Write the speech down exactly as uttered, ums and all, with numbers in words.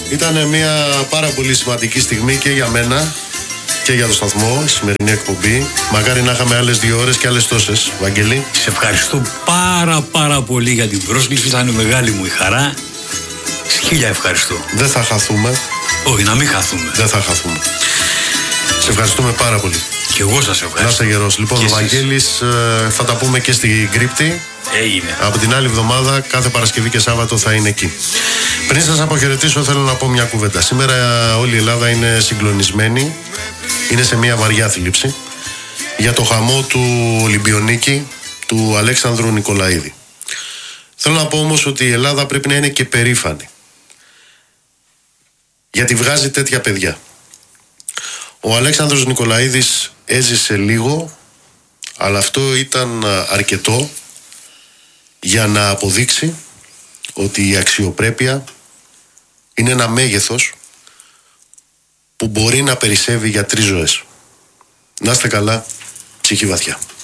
Ήταν μια πάρα πολύ σημαντική στιγμή και για μένα και για το σταθμό, η σημερινή εκπομπή. Μακάρι να είχαμε άλλες δύο ώρες και άλλες τόσες, Βαγγέλη. Σε ευχαριστώ πάρα πάρα πολύ για την πρόσκληση. Ήταν μεγάλη μου η χαρά. Χίλια ευχαριστώ. Δεν θα χαθούμε. Όχι, να μην χαθούμε. Δεν θα χαθούμε. Σε ευχαριστούμε πάρα πολύ. Και εγώ σας ευχαριστώ. Να είστε γερός. Λοιπόν, ο Βαγγέλης ε, θα τα πούμε και στην Κρύπτη. Έγινε. Από την άλλη εβδομάδα, κάθε Παρασκευή και Σάββατο θα είναι εκεί. Πριν σας αποχαιρετήσω, θέλω να πω μια κουβέντα. Σήμερα όλη η Ελλάδα είναι συγκλονισμένη. Είναι σε μια βαριά θλίψη για το χαμό του Ολυμπιονίκη, του Αλέξανδρου Νικολαίδη. Θέλω να πω όμως ότι η Ελλάδα πρέπει να είναι και περήφανη, γιατί βγάζει τέτοια παιδιά. Ο Αλέξανδρος Νικολαίδης έζησε λίγο, αλλά αυτό ήταν αρκετό για να αποδείξει ότι η αξιοπρέπεια είναι ένα μέγεθος που μπορεί να περισσεύει για τρεις ζωές. Να είστε καλά, ψυχή βαθιά.